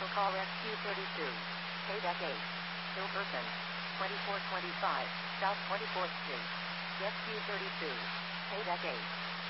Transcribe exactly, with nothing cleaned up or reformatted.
Vehicle call S Q thirty-two. Payback eight. Hilkerson. twenty-four twenty-five, South twenty-fourth Street. S Q thirty-two. Payback eight.